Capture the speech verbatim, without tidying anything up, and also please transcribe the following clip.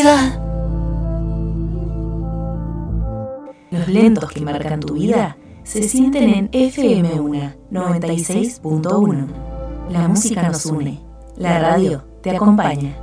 vida. Los lentos que marcan tu vida se sienten en F M uno noventa y seis punto uno. La música nos une, la radio te acompaña.